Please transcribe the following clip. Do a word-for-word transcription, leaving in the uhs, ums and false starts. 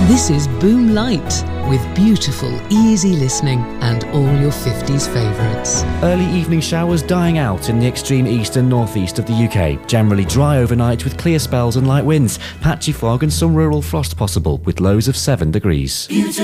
This is Boom Light, with beautiful, easy listening and all your fifties favourites. Early evening showers dying out in the extreme east and northeast of the U K. Generally dry overnight with clear spells and light winds. Patchy fog and some rural frost possible with lows of seven degrees.